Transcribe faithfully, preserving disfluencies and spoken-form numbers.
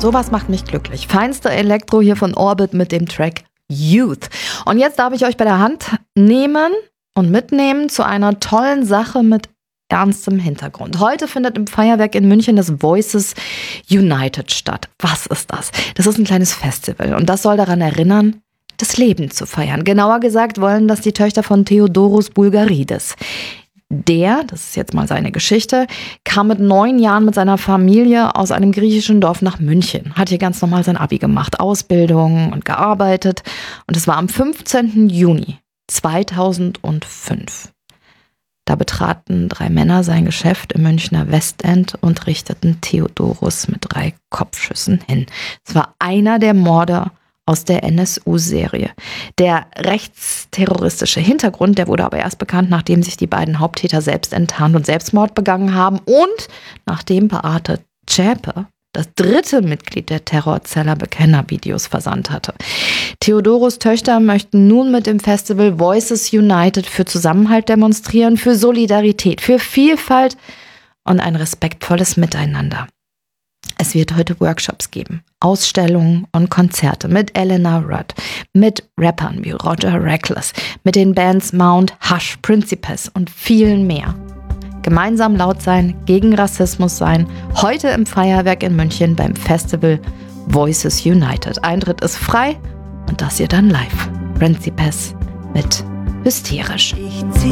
Sowas macht mich glücklich. Feinste Elektro hier von Orbit mit dem Track Youth. Und jetzt darf ich euch bei der Hand nehmen und mitnehmen zu einer tollen Sache mit ernstem Hintergrund. Heute findet im Feuerwerk in München das Voices United statt. Was ist das? Das ist ein kleines Festival und das soll daran erinnern, das Leben zu feiern. Genauer gesagt wollen das die Töchter von Theodoros Bulgaridis. Der, das ist jetzt mal seine Geschichte, kam mit neun Jahren mit seiner Familie aus einem griechischen Dorf nach München, hat hier ganz normal sein Abi gemacht, Ausbildung und gearbeitet. Und es war am fünfzehnten Juni zweitausendfünf. Da betraten drei Männer sein Geschäft im Münchner Westend und richteten Theodoros mit drei Kopfschüssen hin. Es war einer der Morde aus der N S U-Serie. Der rechtsterroristische Hintergrund, der wurde aber erst bekannt, nachdem sich die beiden Haupttäter selbst enttarnt und Selbstmord begangen haben und nachdem Beate Zschäpe, das dritte Mitglied der Terrorzelle, Bekennervideos versandt hatte. Theodoros Töchter möchten nun mit dem Festival Voices United für Zusammenhalt demonstrieren, für Solidarität, für Vielfalt und ein respektvolles Miteinander. Es wird heute Workshops geben, Ausstellungen und Konzerte mit Elena Rudd, mit Rappern wie Roger Reckless, mit den Bands Mount, Hush, Principes und vielen mehr. Gemeinsam laut sein, gegen Rassismus sein, heute im Feuerwerk in München beim Festival Voices United. Eintritt ist frei und das hier dann live. Principes mit Hysterisch. Ich zieh